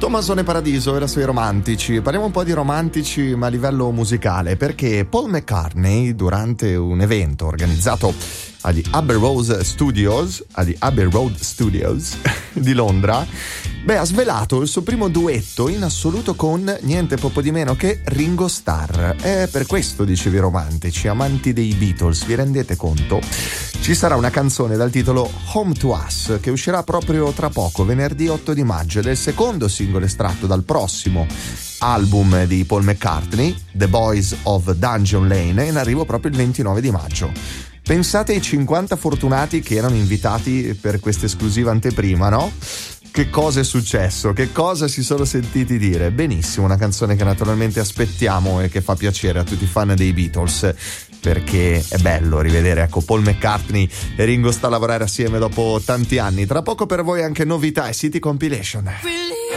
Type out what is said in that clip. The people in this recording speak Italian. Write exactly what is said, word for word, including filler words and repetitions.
Tommasone Paradiso, era sui romantici. Parliamo un po' di romantici ma a livello musicale, perché Paul McCartney, durante un evento organizzato agli Abbey Road Studios agli Abbey Road Studios di Londra, beh, ha svelato il suo primo duetto in assoluto con niente poco di meno che Ringo Starr. E per questo, dicevi romantici, amanti dei Beatles, vi rendete conto? Ci sarà una canzone dal titolo Home to Us che uscirà proprio tra poco, venerdì otto di maggio, ed è il secondo singolo estratto dal prossimo album di Paul McCartney, The Boys of Dungeon Lane, in arrivo proprio il ventinove di maggio. Pensate ai cinquanta fortunati che erano invitati per questa esclusiva anteprima, no? Che cosa è successo? Che cosa si sono sentiti dire? Benissimo, una canzone che naturalmente aspettiamo e che fa piacere a tutti i fan dei Beatles, perché è bello rivedere, ecco, Paul McCartney e Ringo Starr lavorare assieme dopo tanti anni. Tra poco per voi anche novità e City Compilation.